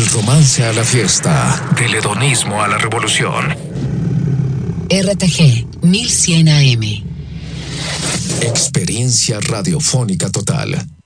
romance a la fiesta, del hedonismo a la revolución. RTG 1100 AM. Experiencia radiofónica total.